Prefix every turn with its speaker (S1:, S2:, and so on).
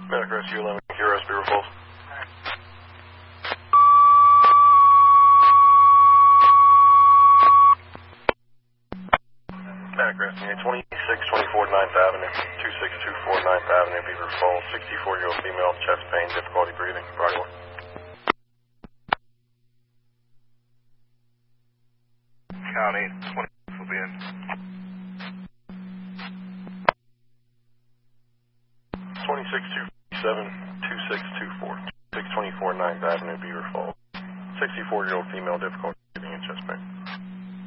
S1: Medic Rescue 11, QRS Beaver Falls. Medic Rescue 2624 9th Avenue, 2624 9th Avenue, Beaver Falls, 64-year-old female, chest pain, difficulty breathing, body work.
S2: County 20 will be in.
S1: 2627 2624 624 9th Avenue, Beaver Falls, 64-year-old female, difficulty.